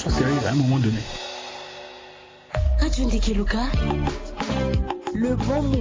ça s'arrive à un moment donné. Radio Ndikeluka, le bon mot.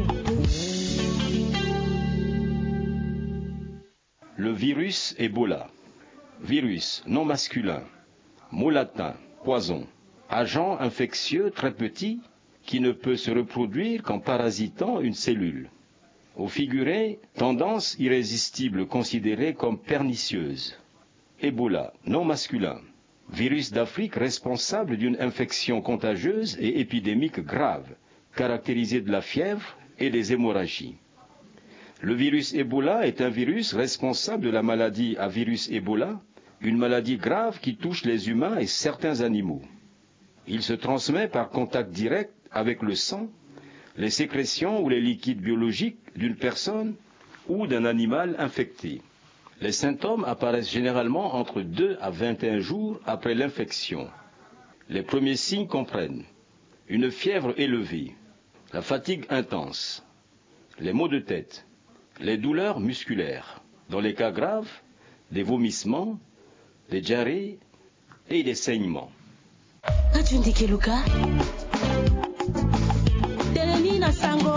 Le virus Ebola. Virus non masculin. Mot latin, poison. Agent infectieux très petit qui ne peut se reproduire qu'en parasitant une cellule. Au figuré, tendance irrésistible considérée comme pernicieuse. Ebola, non masculin. Virus d'Afrique responsable d'une infection contagieuse et épidémique grave, caractérisée de la fièvre et des hémorragies. Le virus Ebola est un virus responsable de la maladie à virus Ebola, une maladie grave qui touche les humains et certains animaux. Il se transmet par contact direct avec le sang, les sécrétions ou les liquides biologiques d'une personne ou d'un animal infecté. Les symptômes apparaissent généralement entre 2 à 21 jours après l'infection. Les premiers signes comprennent une fièvre élevée, la fatigue intense, les maux de tête, les douleurs musculaires, dans les cas graves, des vomissements, des diarrhées et des saignements. Radio Ndikeluka, Telenina Sango.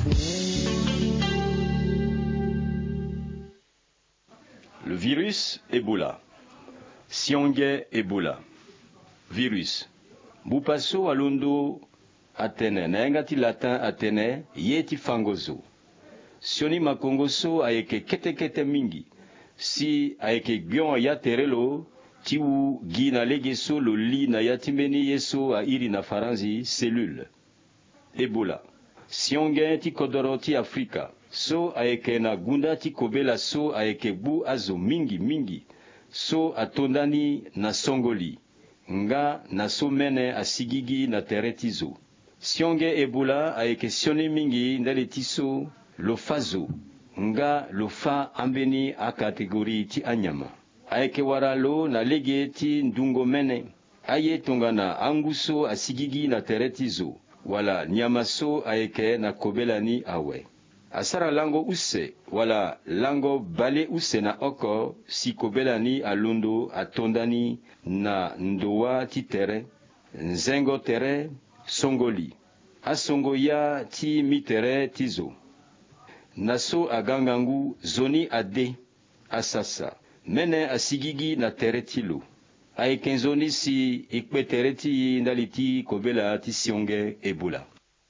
Le virus Ebola. Sionge Ebola. Virus. Bupaso alondo Atene, naengati latin Atene, yeti fangozo. Sioni makongoso ayeke kete mingi. Si ayeke gbion ya terelo, tiwu gi na legeso lo li na yatimeni yeso a iri na faranzi cellule. Ebola. Sionge ti kodoro ti Afrika. So ayeke na gunda ti kobela so ayeke bu azo mingi. So atondani na songoli. Nga na so mene asigigi na teretizo. Sionge Ebola ayeke sione mingi ndale tiso lo fazo. Nga lo fa ambeni a kategori ti anyama. Ayeke wara lo na lege ti ndungo mene. Aye tongana anguso asigigi na teretizo. Wala nyamaso ayeke na kobelani awe. Asara lango use, wala lango bale use na oko, si kobelani alondo atondani na ndoa ti tere, nzengo tere, songoli. Asongo ya ti mitere tizo. Naso agangangu zoni ade, asasa. Mene asigigi na tere tilo. Aikenzoni si ikpe tere ti ndaliti kobela ti sionge Ebola.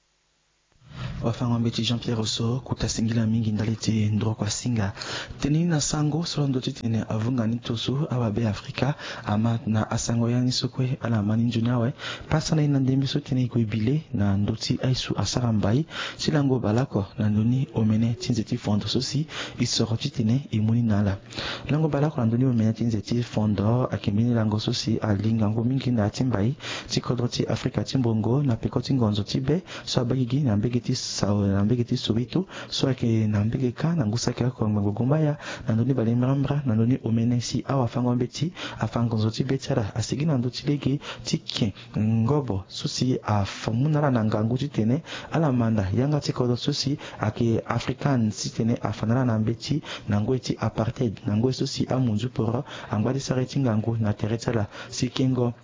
Wafanga mbeti Jean-Pierre Rousseau kutasingila mingi ndaliti ndro kwa singa teni na sango solondo titene avunga nitosu awabe Afrika ama na asango yani sokwe ala mani njunawe pasa na inandembi so tene ikoibile na ndoti aisu asarambai silango balako na ndoni omene tinzeti fondo sosi isoro titene imuni nala lango balako na ndoni omene tinzeti fondo akimini lango sosi alinga ngo mingi na timbai tikodroti Afrika timbongo na pekoti ngonzo tibe so abagigi na mbegeti na mbegeti sobitu so ake na mbegeka na ngusaka kwa ngogombaya na ndoni balemrambra na ndoni omenesi awa fango mbeti afango nzoti betara asigi na ndoti lege tike ngobo susi afamuna na ngangu titene ala manda yanga tikodo susi ake african titene afanana na mbeti na ngweti apartheid na ngwe susi amunzu poro angwadi sareti ngangu na teretala sikengo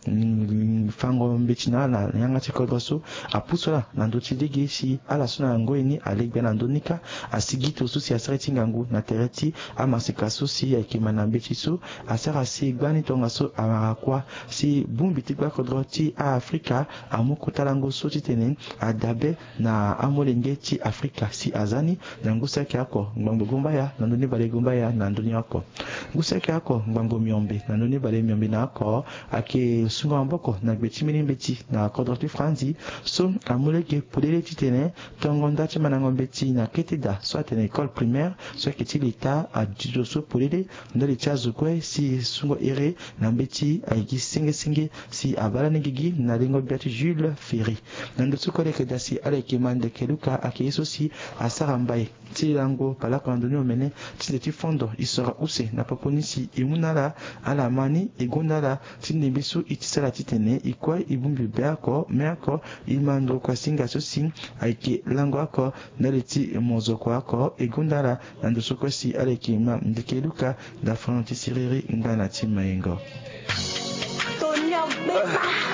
fango mbeti na yanga tikodo su apusola na ndoti lege si ala suna ngoini alegbe na ndonika asigito susi asareti ngangu na tereti amasika susi ya kimana mbeti su asara si gbani tonga so amakwa si bumbi tikwa kodroti a Afrika amukutalango so titene adabe na amolenge ti Afrika si azani na ngusaki yako ngbango gumbaya na ndoni bale gumbaya na ndoni yako ngusaki yako ngbango miombe na ndoni bale miombe na yako ake sunga mboko na gbeti mbeti na kodroti franzi so amolege podele titene tongo ndachi manango mbeti na ketida soit na école primaire soit keti l'état a didoso polele ndali chazo kwe si sungo ere na mbeti aiki singe si abala ngigi na lengo biati Jules Ferry nando sukole kedasi ale kimande keluka akiso si asarambai ti lango pala kwa ndoni omene ti fondo isora use na poponisi imunala ala mani igundala tindibisu itisala titene ikwa ibumbi beako meako imando kwa singa sosi aiki lango ako naleti mozo kwa ako igundala nando sukosi ale kima ndikeluka da fronti siriri ngana ti mayengo Tonya Mais pas